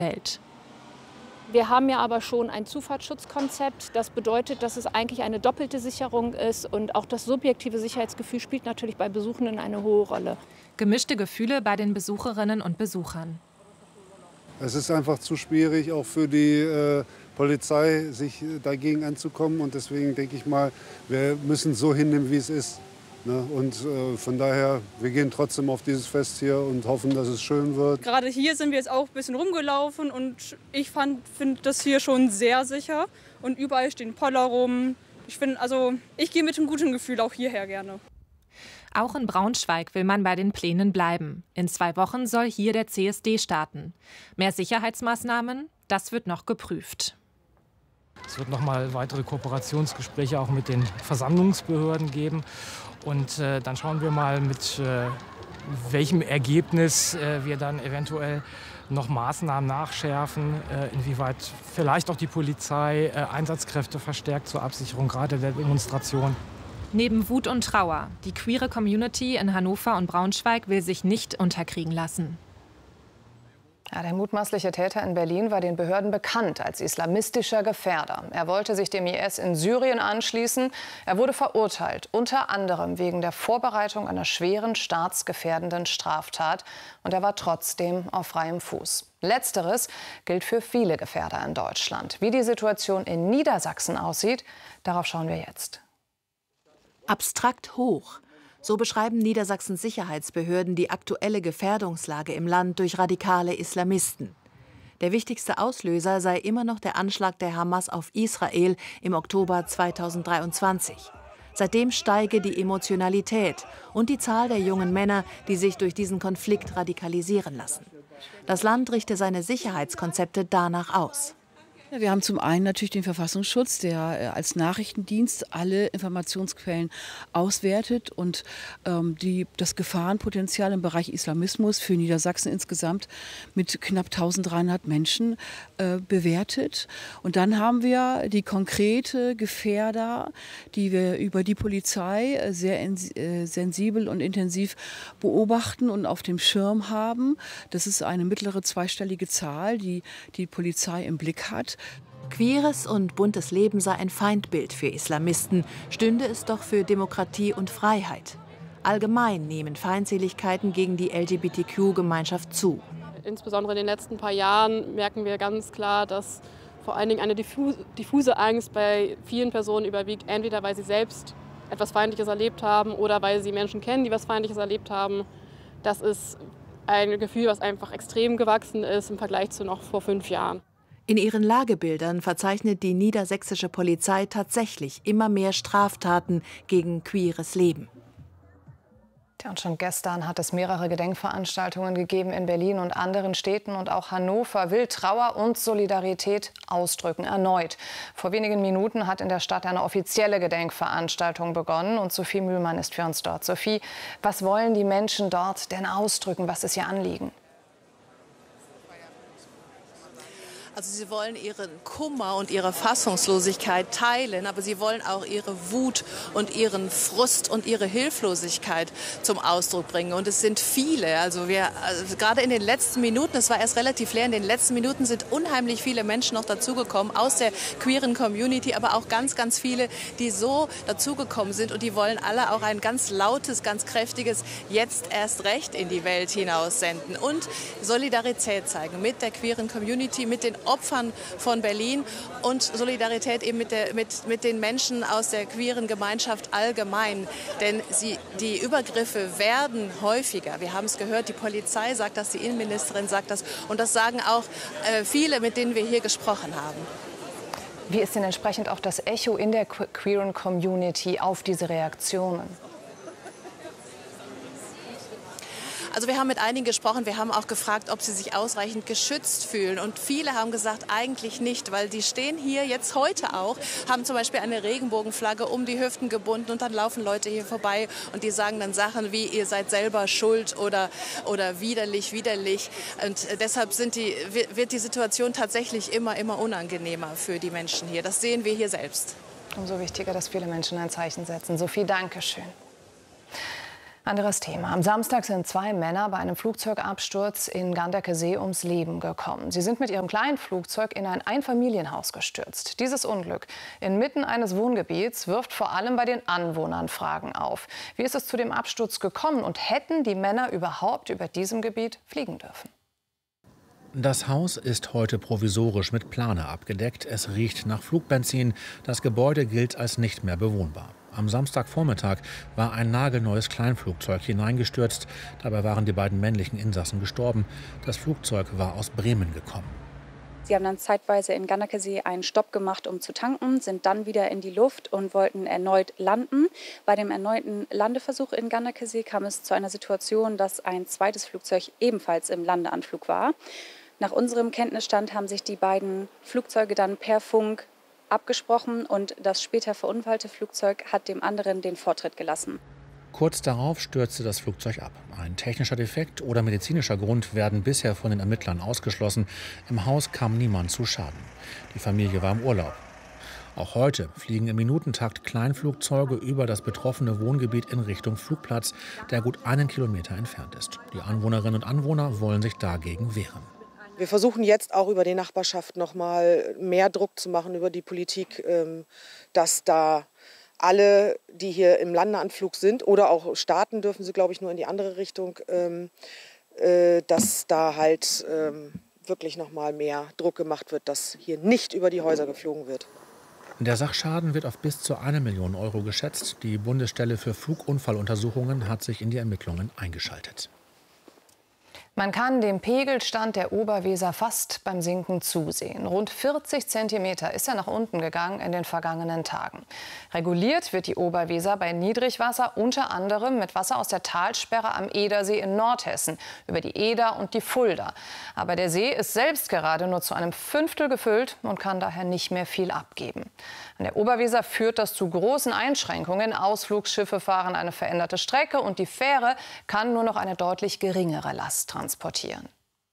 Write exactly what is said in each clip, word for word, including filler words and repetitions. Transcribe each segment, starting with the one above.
Welt. Wir haben ja aber schon ein Zufahrtsschutzkonzept. Das bedeutet, dass es eigentlich eine doppelte Sicherung ist. Und auch das subjektive Sicherheitsgefühl spielt natürlich bei Besuchenden eine hohe Rolle. Gemischte Gefühle bei den Besucherinnen und Besuchern. Es ist einfach zu schwierig, auch für die äh, Polizei, sich dagegen anzukommen. Und deswegen denke ich mal, wir müssen es so hinnehmen, wie es ist. Ne? Und äh, von daher, wir gehen trotzdem auf dieses Fest hier und hoffen, dass es schön wird. Gerade hier sind wir jetzt auch ein bisschen rumgelaufen und ich finde das hier schon sehr sicher. Und überall stehen Poller rum. Ich finde, also ich gehe mit einem guten Gefühl auch hierher gerne. Auch in Braunschweig will man bei den Plänen bleiben. In zwei Wochen soll hier der C S D starten. Mehr Sicherheitsmaßnahmen, das wird noch geprüft. Es wird noch mal weitere Kooperationsgespräche auch mit den Versammlungsbehörden geben. Und äh, dann schauen wir mal, mit äh, welchem Ergebnis äh, wir dann eventuell noch Maßnahmen nachschärfen, äh, inwieweit vielleicht auch die Polizei äh, Einsatzkräfte verstärkt zur Absicherung gerade der Demonstration. Neben Wut und Trauer, die queere Community in Hannover und Braunschweig will sich nicht unterkriegen lassen. Ja, der mutmaßliche Täter in Berlin war den Behörden bekannt als islamistischer Gefährder. Er wollte sich dem I S in Syrien anschließen. Er wurde verurteilt, unter anderem wegen der Vorbereitung einer schweren staatsgefährdenden Straftat. Und er war trotzdem auf freiem Fuß. Letzteres gilt für viele Gefährder in Deutschland. Wie die Situation in Niedersachsen aussieht, darauf schauen wir jetzt. Abstrakt hoch. So beschreiben Niedersachsens Sicherheitsbehörden die aktuelle Gefährdungslage im Land durch radikale Islamisten. Der wichtigste Auslöser sei immer noch der Anschlag der Hamas auf Israel im Oktober zweitausenddreiundzwanzig. Seitdem steige die Emotionalität und die Zahl der jungen Männer, die sich durch diesen Konflikt radikalisieren lassen. Das Land richte seine Sicherheitskonzepte danach aus. Ja, wir haben zum einen natürlich den Verfassungsschutz, der als Nachrichtendienst alle Informationsquellen auswertet und ähm, die, das Gefahrenpotenzial im Bereich Islamismus für Niedersachsen insgesamt mit knapp eintausenddreihundert Menschen äh, bewertet. Und dann haben wir die konkrete Gefährder, die wir über die Polizei sehr äh, sensibel und intensiv beobachten und auf dem Schirm haben. Das ist eine mittlere zweistellige Zahl, die die Polizei im Blick hat. Queeres und buntes Leben sei ein Feindbild für Islamisten, stünde es doch für Demokratie und Freiheit. Allgemein nehmen Feindseligkeiten gegen die L G B T Q-Gemeinschaft zu. Insbesondere in den letzten paar Jahren merken wir ganz klar, dass vor allen Dingen eine diffuse Angst bei vielen Personen überwiegt, entweder weil sie selbst etwas Feindliches erlebt haben oder weil sie Menschen kennen, die etwas Feindliches erlebt haben. Das ist ein Gefühl, was einfach extrem gewachsen ist im Vergleich zu noch vor fünf Jahren. In ihren Lagebildern verzeichnet die niedersächsische Polizei tatsächlich immer mehr Straftaten gegen queeres Leben. Ja, und schon gestern hat es mehrere Gedenkveranstaltungen gegeben in Berlin und anderen Städten. Und auch Hannover will Trauer und Solidarität ausdrücken, erneut. Vor wenigen Minuten hat in der Stadt eine offizielle Gedenkveranstaltung begonnen. Und Sophie Mühlmann ist für uns dort. Sophie, was wollen die Menschen dort denn ausdrücken? Was ist ihr Anliegen? Also sie wollen ihren Kummer und ihre Fassungslosigkeit teilen, aber sie wollen auch ihre Wut und ihren Frust und ihre Hilflosigkeit zum Ausdruck bringen. Und es sind viele. Also wir, also gerade in den letzten Minuten, es war erst relativ leer, in den letzten Minuten sind unheimlich viele Menschen noch dazugekommen aus der queeren Community, aber auch ganz, ganz viele, die so dazugekommen sind. Und die wollen alle auch ein ganz lautes, ganz kräftiges Jetzt erst recht in die Welt hinaus senden und Solidarität zeigen mit der queeren Community, mit den Opfern von Berlin und Solidarität eben mit, der, mit, mit den Menschen aus der queeren Gemeinschaft allgemein. Denn sie, die Übergriffe werden häufiger. Wir haben es gehört, die Polizei sagt das, die Innenministerin sagt das. Und das sagen auch äh, viele, mit denen wir hier gesprochen haben. Wie ist denn entsprechend auch das Echo in der queeren Community auf diese Reaktionen? Also wir haben mit einigen gesprochen, wir haben auch gefragt, ob sie sich ausreichend geschützt fühlen. Und viele haben gesagt, eigentlich nicht, weil die stehen hier jetzt heute auch, haben zum Beispiel eine Regenbogenflagge um die Hüften gebunden und dann laufen Leute hier vorbei und die sagen dann Sachen wie, ihr seid selber schuld oder, oder widerlich, widerlich. Und deshalb sind die, wird die Situation tatsächlich immer, immer unangenehmer für die Menschen hier. Das sehen wir hier selbst. Umso wichtiger, dass viele Menschen ein Zeichen setzen. Sophie, danke schön. Anderes Thema. Am Samstag sind zwei Männer bei einem Flugzeugabsturz in Ganderkesee ums Leben gekommen. Sie sind mit ihrem kleinen Flugzeug in ein Einfamilienhaus gestürzt. Dieses Unglück inmitten eines Wohngebiets wirft vor allem bei den Anwohnern Fragen auf. Wie ist es zu dem Absturz gekommen und hätten die Männer überhaupt über diesem Gebiet fliegen dürfen? Das Haus ist heute provisorisch mit Plane abgedeckt. Es riecht nach Flugbenzin. Das Gebäude gilt als nicht mehr bewohnbar. Am Samstagvormittag war ein nagelneues Kleinflugzeug hineingestürzt. Dabei waren die beiden männlichen Insassen gestorben. Das Flugzeug war aus Bremen gekommen. Sie haben dann zeitweise in Ganderkesee einen Stopp gemacht, um zu tanken, sind dann wieder in die Luft und wollten erneut landen. Bei dem erneuten Landeversuch in Ganderkesee kam es zu einer Situation, dass ein zweites Flugzeug ebenfalls im Landeanflug war. Nach unserem Kenntnisstand haben sich die beiden Flugzeuge dann per Funk abgesprochen und das später verunfallte Flugzeug hat dem anderen den Vortritt gelassen. Kurz darauf stürzte das Flugzeug ab. Ein technischer Defekt oder medizinischer Grund werden bisher von den Ermittlern ausgeschlossen. Im Haus kam niemand zu Schaden. Die Familie war im Urlaub. Auch heute fliegen im Minutentakt Kleinflugzeuge über das betroffene Wohngebiet in Richtung Flugplatz, der gut einen Kilometer entfernt ist. Die Anwohnerinnen und Anwohner wollen sich dagegen wehren. Wir versuchen jetzt auch über die Nachbarschaft noch mal mehr Druck zu machen über die Politik, dass da alle, die hier im Landeanflug sind oder auch starten dürfen sie, glaube ich, nur in die andere Richtung, dass da halt wirklich noch mal mehr Druck gemacht wird, dass hier nicht über die Häuser geflogen wird. Der Sachschaden wird auf bis zu eine Million Euro geschätzt. Die Bundesstelle für Flugunfalluntersuchungen hat sich in die Ermittlungen eingeschaltet. Man kann dem Pegelstand der Oberweser fast beim Sinken zusehen. Rund vierzig Zentimeter ist er nach unten gegangen in den vergangenen Tagen. Reguliert wird die Oberweser bei Niedrigwasser unter anderem mit Wasser aus der Talsperre am Edersee in Nordhessen über die Eder und die Fulda. Aber der See ist selbst gerade nur zu einem Fünftel gefüllt und kann daher nicht mehr viel abgeben. An der Oberweser führt das zu großen Einschränkungen. Ausflugsschiffe fahren eine veränderte Strecke und die Fähre kann nur noch eine deutlich geringere Last transportieren.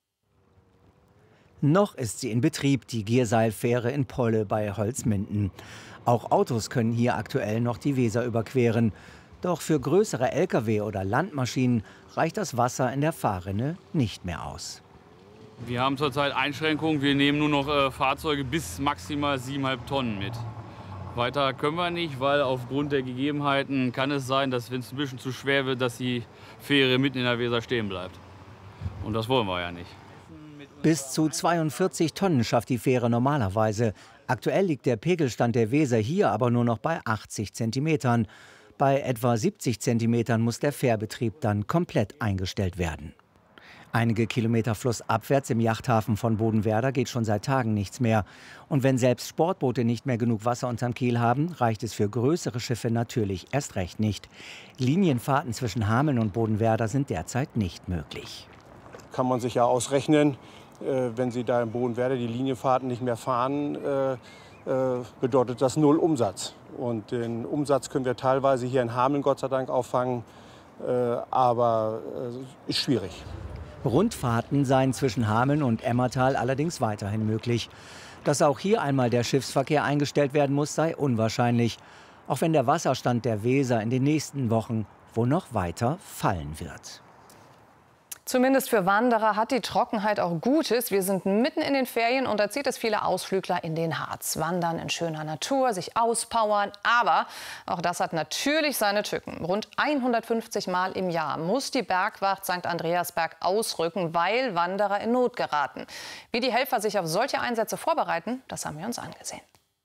Noch ist sie in Betrieb, die Gierseilfähre in Polle bei Holzminden. Auch Autos können hier aktuell noch die Weser überqueren. Doch für größere L K W oder Landmaschinen reicht das Wasser in der Fahrrinne nicht mehr aus. Wir haben zurzeit Einschränkungen. Wir nehmen nur noch äh, Fahrzeuge bis maximal siebeneinhalb Tonnen mit. Weiter können wir nicht, weil aufgrund der Gegebenheiten kann es sein, dass, wenn es ein bisschen zu schwer wird, dass die Fähre mitten in der Weser stehen bleibt. Und das wollen wir ja nicht. Bis zu zweiundvierzig Tonnen schafft die Fähre normalerweise. Aktuell liegt der Pegelstand der Weser hier aber nur noch bei achtzig Zentimetern. Bei etwa siebzig Zentimetern muss der Fährbetrieb dann komplett eingestellt werden. Einige Kilometer flussabwärts im Yachthafen von Bodenwerder geht schon seit Tagen nichts mehr. Und wenn selbst Sportboote nicht mehr genug Wasser unterm Kiel haben, reicht es für größere Schiffe natürlich erst recht nicht. Linienfahrten zwischen Hameln und Bodenwerder sind derzeit nicht möglich. Kann man sich ja ausrechnen, äh, wenn Sie da in Bodenwerder die Linienfahrten nicht mehr fahren, äh, äh, bedeutet das null Umsatz. Und den Umsatz können wir teilweise hier in Hameln Gott sei Dank auffangen, äh, aber äh, ist schwierig. Rundfahrten seien zwischen Hameln und Emmertal allerdings weiterhin möglich. Dass auch hier einmal der Schiffsverkehr eingestellt werden muss, sei unwahrscheinlich. Auch wenn der Wasserstand der Weser in den nächsten Wochen wohl noch weiter fallen wird. Zumindest für Wanderer hat die Trockenheit auch Gutes. Wir sind mitten in den Ferien und da zieht es viele Ausflügler in den Harz. Wandern in schöner Natur, sich auspowern. Aber auch das hat natürlich seine Tücken. Rund hundertfünfzig Mal im Jahr muss die Bergwacht Sankt Andreasberg ausrücken, weil Wanderer in Not geraten. Wie die Helfer sich auf solche Einsätze vorbereiten, das haben wir uns angesehen.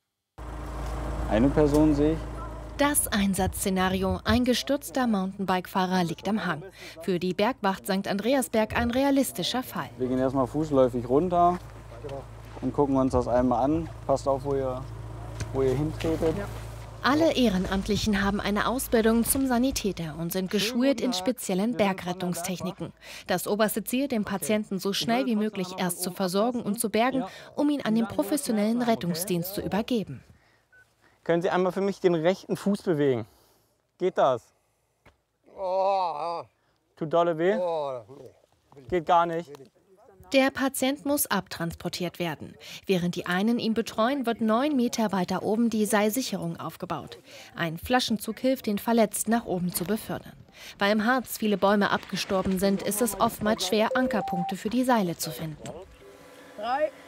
Eine Person sehe ich. Das Einsatzszenario: ein gestürzter Mountainbike-Fahrer liegt am Hang. Für die Bergwacht Sankt Andreasberg ein realistischer Fall. Wir gehen erstmal fußläufig runter und gucken uns das einmal an. Passt auf, wo ihr, wo ihr hintretet. Alle Ehrenamtlichen haben eine Ausbildung zum Sanitäter und sind geschult in speziellen Bergrettungstechniken. Das oberste Ziel: den Patienten so schnell wie möglich erst zu versorgen und zu bergen, um ihn an den professionellen Rettungsdienst zu übergeben. Können Sie einmal für mich den rechten Fuß bewegen? Geht das? Tut dolle weh? Geht gar nicht. Der Patient muss abtransportiert werden. Während die einen ihn betreuen, wird neun Meter weiter oben die Seilsicherung aufgebaut. Ein Flaschenzug hilft, den Verletzten nach oben zu befördern. Weil im Harz viele Bäume abgestorben sind, ist es oftmals schwer, Ankerpunkte für die Seile zu finden. Drei.